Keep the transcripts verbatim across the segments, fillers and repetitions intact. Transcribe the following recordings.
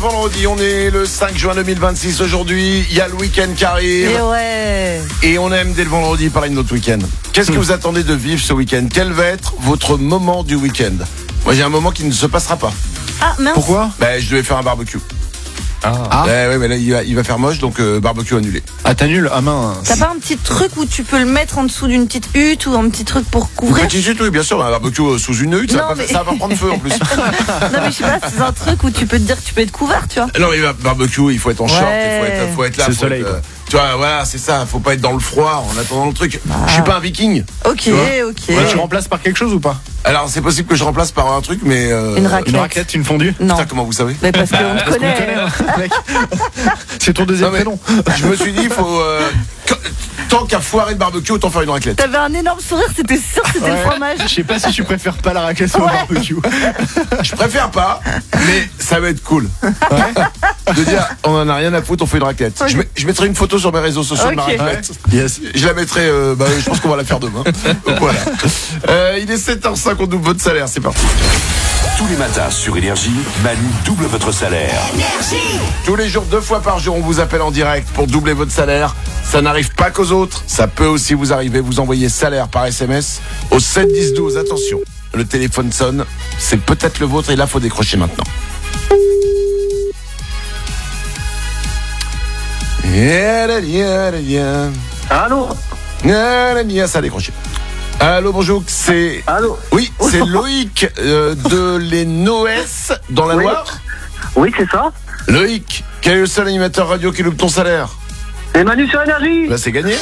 vendredi, on est le cinq juin deux mille vingt-six. Aujourd'hui, il y a le week-end qui arrive. Et ouais. Et on aime dès le vendredi parler de notre week-end. Qu'est-ce que vous attendez de vivre ce week-end? Quel va être votre moment du week-end? Moi, j'ai un moment qui ne se passera pas. Ah, mince. Pourquoi? Ben, je devais faire un barbecue. Ah, ah. Ouais, ouais, mais là, il va, il va faire moche, donc euh, barbecue annulé. Ah, t'annules? Ah, mince. T'as pas un petit truc où tu peux le mettre en dessous d'une petite hutte ou un petit truc pour Une couvrir? petite hutte, oui, bien sûr, un barbecue euh, sous une hutte, ça, Non, va pas, mais- ça va pas prendre feu en plus. Non, mais je sais pas, c'est un truc où tu peux te dire que tu peux être couvert, tu vois. Non, mais barbecue, il faut être en short, il faut être, faut être là. C'est le faut soleil, être, quoi. euh, tu vois, voilà, c'est ça, faut pas être dans le froid en attendant le truc. Je suis pas un viking. Ok, Tu vois ok. Ouais, tu remplaces par quelque chose ou pas? Alors, c'est possible que je remplace par un truc, mais. Euh, Une raclette. Une raclette, une fondue? Non. Putain, comment vous savez? Mais parce qu'on te Parce qu'on te connaît. connaît, hein, mec. C'est ton deuxième Non, mais prénom. Je me suis dit, il faut. Euh, que- tant qu'à foirer le barbecue, autant faire une raclette. T'avais un énorme sourire, c'était sûr que c'était le Ouais. fromage. Je sais pas si tu préfères pas la raclette au Ouais. barbecue. Je préfère pas, mais ça va être cool. De dire, on en a rien à foutre, on fait une raclette. Je, mets- je mettrai une photo sur mes réseaux sociaux de ma Ok. raclette. Yes. Je la mettrai, euh, bah, je pense qu'on va la faire demain. Donc voilà. Euh, il est sept heures cinq, on double votre salaire, c'est parti. Tous les matins sur Énergie, Manu double votre salaire. Tous les jours, deux fois par jour, on vous appelle en direct pour doubler votre salaire. Ça n'arrive pas qu'aux autres, ça peut aussi vous arriver. Vous envoyez salaire par S M S au sept dix douze. Attention, le téléphone sonne, c'est peut-être le vôtre et là, faut décrocher maintenant. Allô? Ça a décroché. Allô, bonjour, c'est... Allô? Oui, c'est Loïc euh, de les Noès dans la Oui. Loire. Oui, c'est ça. Loïc, quel est le seul animateur radio qui loupe ton salaire? Et Manu sur Énergie. Là, c'est gagné.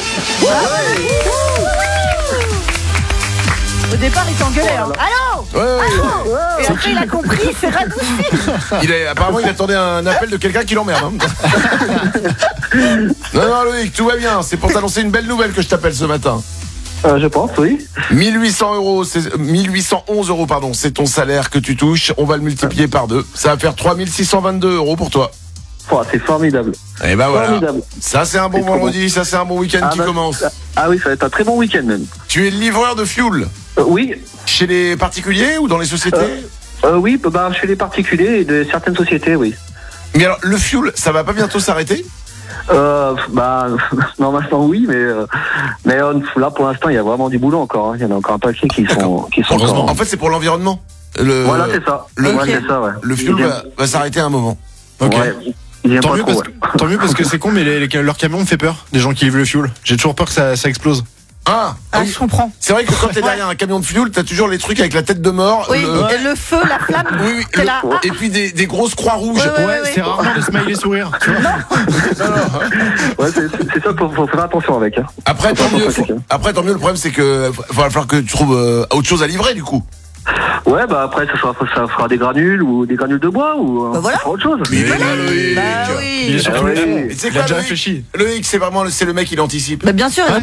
Au départ, il t'engueulait. Hein. Allô? Ouais, ouais. Et après, il a compris, il s'est radouci. Il est, apparemment, il attendait un appel de quelqu'un qui l'emmerde. Hein. Non, non, Loïc, tout va bien. C'est pour t'annoncer une belle nouvelle que je t'appelle ce matin. Euh, je pense, oui. mille huit cents euros, c'est, mille huit cent onze euros, pardon, c'est ton salaire que tu touches. On va le multiplier par deux. Ça va faire trois mille six cent vingt-deux euros pour toi. Oh, c'est formidable. Et ben voilà. Formidable. Ça, c'est un bon C'est trop vendredi. Ça, c'est un bon week-end Ah, qui bah, commence. Ah oui, ça va être un très bon week-end même. Tu es livreur de fuel Euh, oui. chez les particuliers ou dans les sociétés? Euh, oui, bah, chez les particuliers et de certaines sociétés, oui. Mais alors, le fuel, ça va pas bientôt s'arrêter? Euh, bah, non, maintenant, oui, mais, euh, mais euh, là, pour l'instant, il y a vraiment du boulot encore. Hein. Il y en a encore un paquet qui sont, qui sont Heureusement. encore. En fait, c'est pour l'environnement. Le, Voilà, c'est ça. le- Ouais, Ok. c'est ça, ouais. Le fuel Il aime- va, va s'arrêter à un moment. Ok. Ouais. Il aime Tant pas mieux, trop, parce ouais. que, tant mieux parce que c'est con, mais les, les- leur camion me fait peur. Des gens qui livrent le fuel. J'ai toujours peur que ça, ça explose. Ah, Ah, oui. je comprends. C'est vrai que quand t'es derrière un camion de fuel, t'as toujours les trucs avec la tête de mort. Oui, le- et le feu, la flamme. Oui, oui, t'es le- là. Ah, et puis des, des grosses croix rouges. Ouais, ouais, Ouais, ouais. c'est rarement le smiley sourire. Tu vois. Ouais, c'est c'est ça, faut, faut faire attention avec. Hein. Après, tant Faut mieux. pas faut- quelqu'un. après, tant mieux. Le problème, c'est que va falloir que tu trouves euh, autre chose à livrer, du coup. Ouais, bah après, ça fera, ça fera des granules ou des granules de bois ou euh, Bah voilà. ça fera autre chose. Mais voilà, Loïc. Bah Il est oui. surtout Ah oui. vraiment. Et tu sais Il quoi, a déjà Loïc réfléchi. Loïc, c'est vraiment, le- c'est le mec, il anticipe. Bah bien sûr.